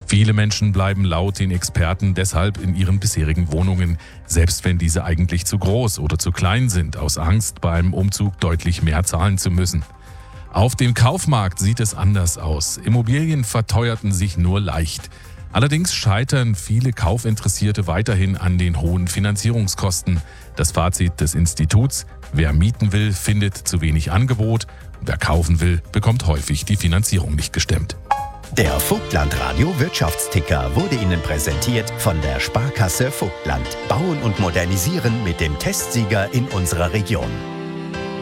Viele Menschen bleiben laut den Experten deshalb in ihren bisherigen Wohnungen, selbst wenn diese eigentlich zu groß oder zu klein sind, aus Angst, beim Umzug deutlich mehr zahlen zu müssen. Auf dem Kaufmarkt sieht es anders aus. Immobilien verteuerten sich nur leicht. Allerdings scheitern viele Kaufinteressierte weiterhin an den hohen Finanzierungskosten. Das Fazit des Instituts: Wer mieten will, findet zu wenig Angebot. Wer kaufen will, bekommt häufig die Finanzierung nicht gestemmt. Der Vogtland-Radio Wirtschaftsticker wurde Ihnen präsentiert von der Sparkasse Vogtland. Bauen und modernisieren mit dem Testsieger in unserer Region.